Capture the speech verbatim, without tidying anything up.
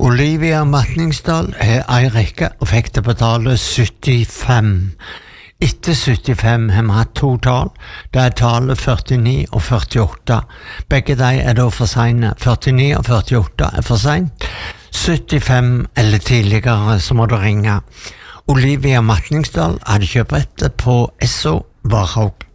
Olivia Matningsdal er ei rekke og fikk det på tallet syttifem. Etter syttifem har vi hatt to tall, det er tallet førtini og førtiåtte. Begge de er da for sene. førtini og førtiåtte er for sent. syttifem eller tidligere så må du ringe. Olivia Matningsdal hadde kjøpt på Esso Varhaug.